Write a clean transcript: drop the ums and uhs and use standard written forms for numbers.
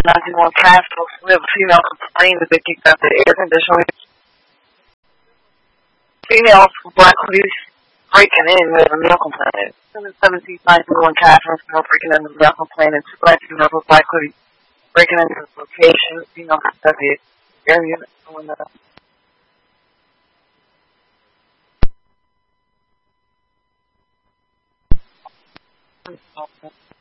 91 Castle. We have a female complaint that they kicked out the air conditioning. Female black hoodies breaking in. We have a male complaint. 17 91 Catherine. Female breaking in. The male complaint. And two black females with black hoodies breaking into this location. Female studied air unit. Going